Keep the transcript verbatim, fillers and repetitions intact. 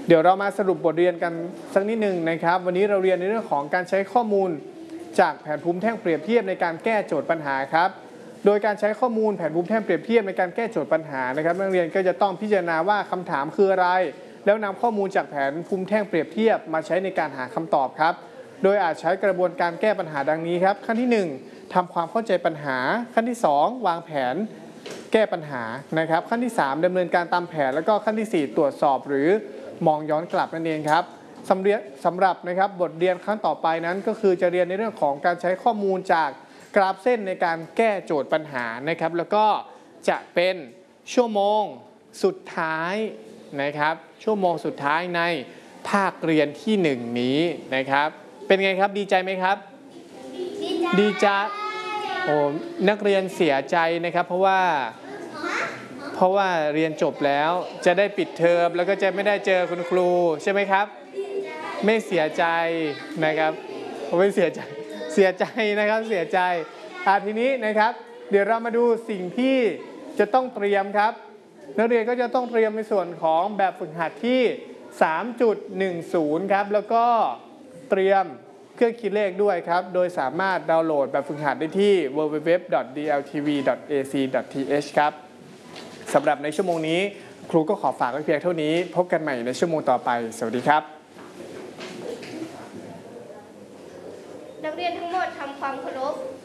เดี๋ยวเรามาสรุปบทเรียนกันสักนิดหนึ่งนะครับวันนี้เราเรียนในเรื่องของการใช้ข้อมูลจากแผนภูมิแท่งเปรียบเทียบในการแก้โจทย์ปัญหาครับโดยการใช้ข้อมูลแผนภูมิแท่งเปรียบเทียบในการแก้โจทย์ปัญหานะครับนักเรียนก็จะต้องพิจารณาว่าคำถามคืออะไรแล้วนำข้อมูลจากแผนภูมิแท่งเปรียบเทียบมาใช้ในการหาคำตอบครับโดยอาจใช้กระบวนการแก้ปัญหาดังนี้ครับขั้นที่หนึ่งทำความเข้าใจปัญหาขั้นที่สองวางแผนแก้ปัญหานะครับขั้นที่สามดำเนินการตามแผนแล้วก็ขั้นที่สี่ตรวจสอบหรือมองย้อนกลับนั่นเองครับสำเร็จสำหรับนะครับบทเรียนครั้งต่อไปนั้นก็คือจะเรียนในเรื่องของการใช้ข้อมูลจากกราฟเส้นในการแก้โจทย์ปัญหานะครับแล้วก็จะเป็นชั่วโมงสุดท้ายนะครับชั่วโมงสุดท้ายในภาคเรียนที่หนึ่งนี้นะครับเป็นไงครับดีใจไหมครับดีใจโอ้นักเรียนเสียใจนะครับเพราะว่าเพราะว่าเรียนจบแล้วจะได้ปิดเทอมแล้วก็จะไม่ได้เจอคุณครูใช่ไหมครับไม่เสียใจนะครับผมไม่เสียใจเสียใจนะครับเสียใจอ่ะทีนี้นะครับเดี๋ยวเรามาดูสิ่งที่จะต้องเตรียมครับนักเรียนก็จะต้องเตรียมในส่วนของแบบฝึกหัดที่ สามจุดหนึ่งศูนย์ ครับแล้วก็เตรียมเครื่องคิดเลขด้วยครับโดยสามารถดาวน์โหลดแบบฝึกหัดได้ที่ ดับเบิลยู ดับเบิลยู ดับเบิลยู ดอท ดี แอล ที วี ดอท เอ ซี ดอท ที เอช ครับสำหรับในชั่วโมงนี้ครูก็ขอฝากไว้เพียงเท่านี้พบกันใหม่ในชั่วโมงต่อไปสวัสดีครับนักเรียนทั้งหมดทำความเคารพ